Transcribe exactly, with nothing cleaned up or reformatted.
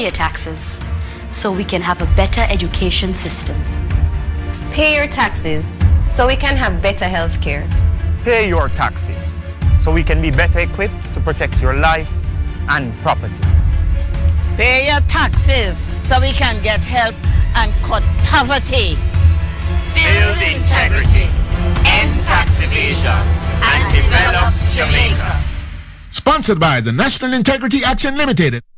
your taxes so we can have a better education system. Pay your taxes so we can have better health care. Pay your taxes so we can be better equipped to protect your life and property. Pay your taxes so we can get help and cut poverty. Build integrity, end tax evasion, and develop Jamaica. Sponsored by the National Integrity Action Limited.